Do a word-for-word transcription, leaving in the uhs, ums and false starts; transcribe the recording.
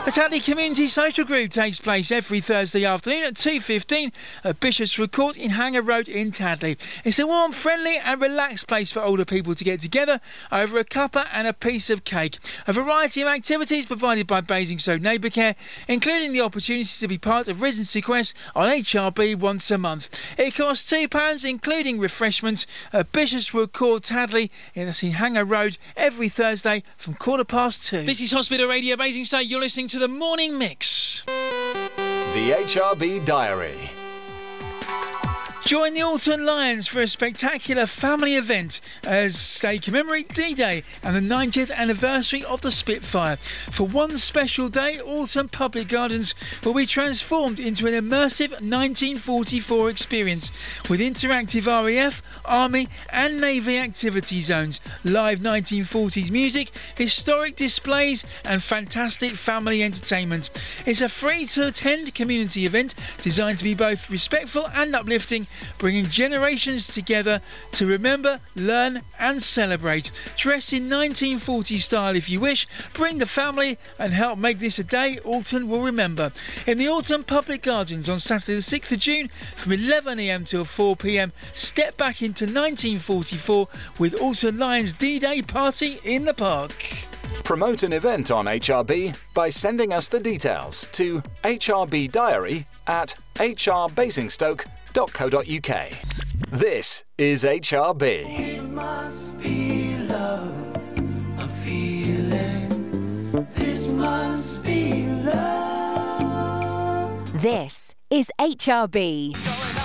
The Tatley Community Social Group takes place every Thursday afternoon at two fifteen at Bishopswood Court in Hanger Road in Tatley. It's a warm, friendly and relaxed place for older people to get together over a cuppa and a piece of cake. A variety of activities provided by Basingstoke Neighbour Care, including the opportunity to be part of Residency Quest on H R B once a month. It costs two pounds including refreshments at Bishopswood Court, Tatley, in Hanger Road every Thursday from quarter past two. This is Hospital Radio Basingstoke. You're listening to the Morning Mix. The H R B Diary. Join the Alton Lions for a spectacular family event as they commemorate D-Day and the ninetieth anniversary of the Spitfire. For one special day, Alton Public Gardens will be transformed into an immersive nineteen forty-four experience with interactive R A F, Army and Navy activity zones, live nineteen forties music, historic displays and fantastic family entertainment. It's a free-to-attend community event designed to be both respectful and uplifting, bringing generations together to remember, learn and celebrate. Dress in nineteen forties style if you wish, bring the family and help make this a day Alton will remember. In the Alton Public Gardens on Saturday the sixth of June from eleven a m till four p m, step back into nineteen forty-four with Alton Lions D-Day party in the park. Promote an event on H R B by sending us the details to H R B Diary at h r basingstoke dot co dot u k. This is H R B. It must be love I'm feeling. This must be love. This is H R B.